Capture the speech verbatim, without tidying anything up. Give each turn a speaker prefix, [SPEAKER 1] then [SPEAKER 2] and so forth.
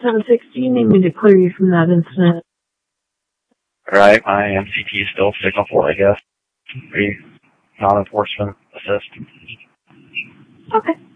[SPEAKER 1] ten six, do you need me to clear you from that incident?
[SPEAKER 2] Right, my M C T is still signal for, I guess. Re non-enforcement assist.
[SPEAKER 1] Okay.